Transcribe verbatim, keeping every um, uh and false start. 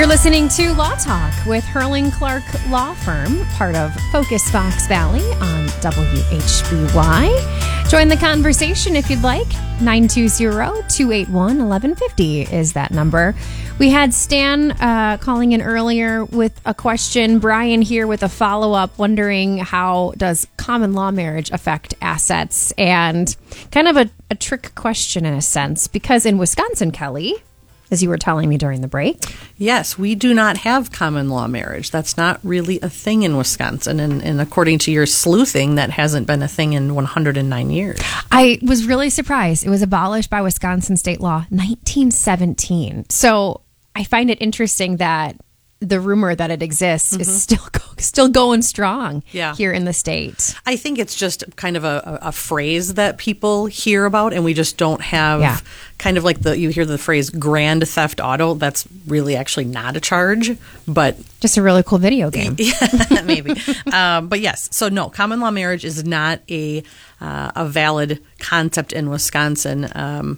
You're listening to Law Talk with Hurling Clark Law Firm, part of Focus Fox Valley on W H B Y. Join the conversation if you'd like. nine two zero, two eight one, one one five zero is that number. We had Stan uh, calling in earlier with a question. Brian here with a follow-up, wondering how does common law marriage affect assets? And kind of a, a trick question in a sense, because in Wisconsin, Kelly, as you were telling me during the break. Yes, we do not have common law marriage. That's not really a thing in Wisconsin. And, and according to your sleuthing, that hasn't been a thing in one hundred nine years. I was really surprised. It was abolished by Wisconsin state law nineteen seventeen. So I find it interesting that the rumor that it exists mm-hmm. is still go- still going strong yeah. here in the state. I think it's just kind of a, a phrase that people hear about, and we just don't have yeah. kind of like the you hear the phrase grand theft auto. That's really actually not a charge, but just a really cool video game. Yeah, maybe. um, but yes, so no, common law marriage is not a uh, a valid concept in Wisconsin. Um,